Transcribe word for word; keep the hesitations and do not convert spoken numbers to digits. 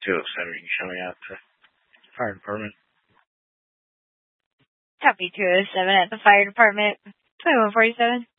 two oh seven, you can show me out to the fire department. Copy two oh seven at the fire department. twenty-one forty-seven.